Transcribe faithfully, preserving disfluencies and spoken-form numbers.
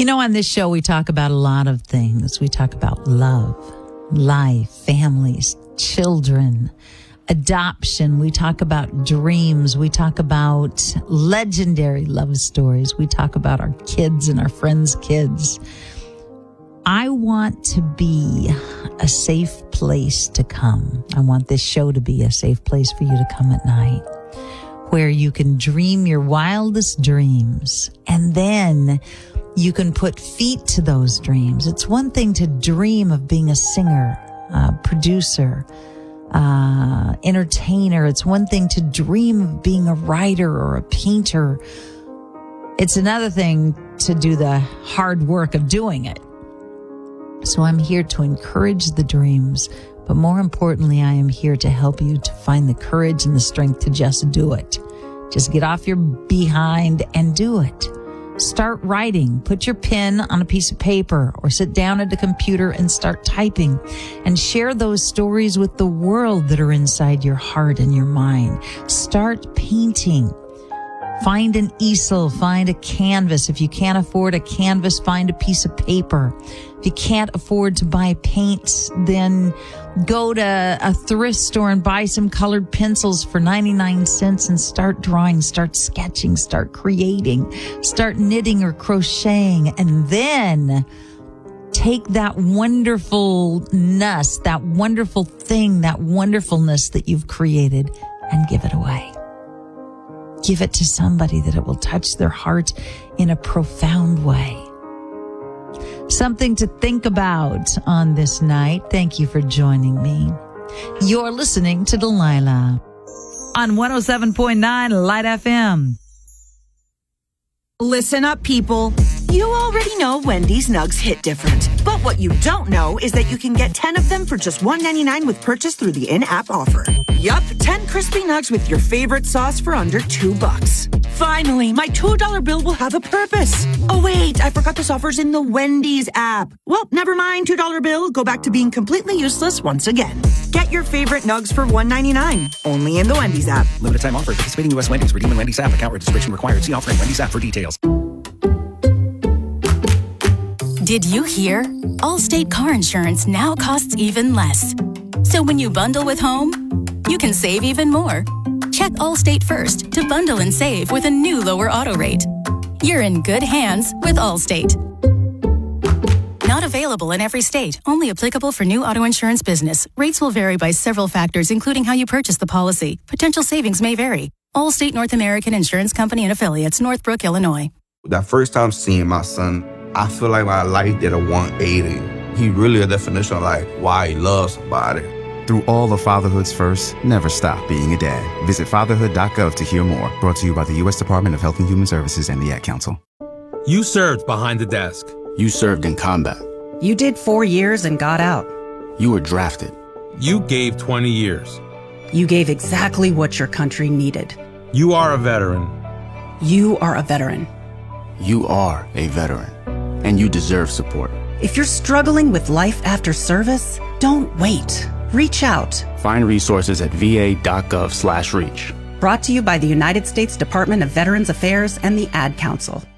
know, on this show, we talk about a lot of things. We talk about love, life, families, children, adoption. We talk about dreams. We talk about legendary love stories. We talk about our kids and our friends' kids. I want to be a safe place to come. I want this show to be a safe place for you to come at night, where you can dream your wildest dreams, and then you can put feet to those dreams. It's one thing to dream of being a singer, a producer, uh, entertainer. It's one thing to dream of being a writer or a painter. It's another thing to do the hard work of doing it. So I'm here to encourage the dreams, but more importantly, I am here to help you to find the courage and the strength to just do it. Just get off your behind and do it. Start writing. Put your pen on a piece of paper or sit down at a computer and start typing, and share those stories with the world that are inside your heart and your mind. Start painting. Find an easel, find a canvas. If you can't afford a canvas, find a piece of paper. If you can't afford to buy paints, then go to a thrift store and buy some colored pencils for ninety-nine cents and start drawing, start sketching, start creating, start knitting or crocheting, and then take that wonderfulness, that wonderful thing, that wonderfulness that you've created, and give it away. Give it to somebody that it will touch their heart in a profound way. Something to think about on this night. Thank you for joining me. You're listening to Delilah on one oh seven point nine Light F M. Listen up, people. You already know Wendy's Nugs hit different. But what you don't know is that you can get ten of them for just one ninety-nine with purchase through the in-app offer. Yup, ten crispy nugs with your favorite sauce for under two bucks. Finally, my two dollar bill will have a purpose. Oh wait, I forgot this offer's in the Wendy's app. Well, never mind, two dollar bill. Go back to being completely useless once again. Get your favorite nugs for one ninety-nine. Only in the Wendy's app. Limited time offer. Participating U S Wendy's. Redeem in Wendy's app. Account registration required. See offering Wendy's app for details. Did you hear? Allstate car insurance now costs even less. So when you bundle with home, you can save even more. Check Allstate first to bundle and save with a new lower auto rate. You're in good hands with Allstate. Not available in every state. Only applicable for new auto insurance business. Rates will vary by several factors, including how you purchase the policy. Potential savings may vary. Allstate North American Insurance Company and Affiliates, Northbrook, Illinois. That first time seeing my son, I feel like my life did a one eighty. He really a definition of like why he loves somebody. Through all of fatherhood's first, never stop being a dad. Visit fatherhood dot gov to hear more. Brought to you by the U S Department of Health and Human Services and the Ad Council. You served behind the desk. You served in combat. You did four years and got out. You were drafted. You gave twenty years. You gave exactly what your country needed. You are a veteran. You are a veteran. You are a veteran. And you deserve support. If you're struggling with life after service, don't wait. Reach out. Find resources at V A dot gov slash reach. Brought to you by the United States Department of Veterans Affairs and the Ad Council.